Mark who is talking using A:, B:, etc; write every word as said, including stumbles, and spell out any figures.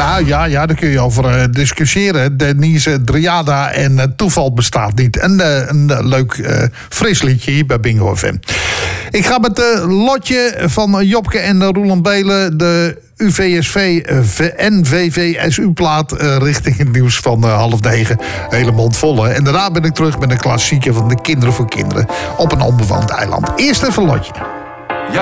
A: nou ja, ja, daar kun je over uh, discussiëren. Denise Driada en uh, toeval bestaat niet. Een, uh, een uh, leuk uh, fris liedje hier bij Bingo F M. Ik ga met het uh, lotje van Jopke en uh, Roland Belen, de U V S V N V V S U-plaat uh, richting het nieuws van uh, half negen. Hele mond vol. Hè? En daarna ben ik terug met een klassieker van de Kinderen voor Kinderen op een onbewoond eiland. Eerst even lotje.